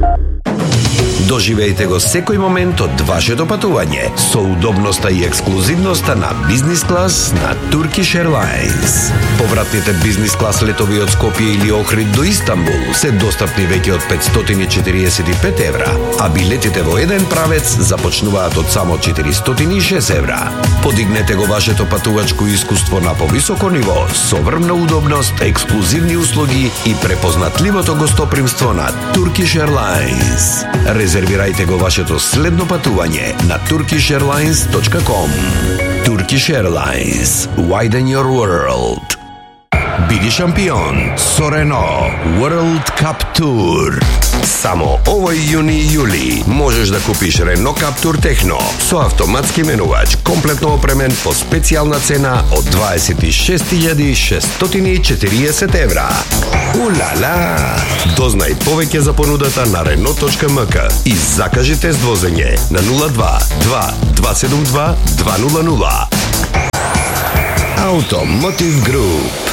Доживејте го секој момент од вашето патување со удобноста и ексклузивноста на бизнис клас на Turkish Airlines. Повратните бизнис клас летови од Скопје или Охрид до Истанбул се достапни веќе од 545 евра, а билетите во еден правец започнуваат од само 406 евра. Подигнете го вашето патувачко искуство на повисоко ниво со врвна удобност, ексклузивни услуги и препознатливото гостопримство на Turkish Airlines. Резервирајте го вашето следно патување на turkishairlines.com. Turkish Airlines. Widen your world. Биди шампион со Рено World Cup Tour. Само овој јуни и јули можеш да купиш Рено Каптур Техно со автоматски менувач, комплетно опремен по специјална цена од 26.640 евра. Улала! Дознај повеќе за понудата на Renault.mk и закажи тест возење на 02 272 200. Automotive Group.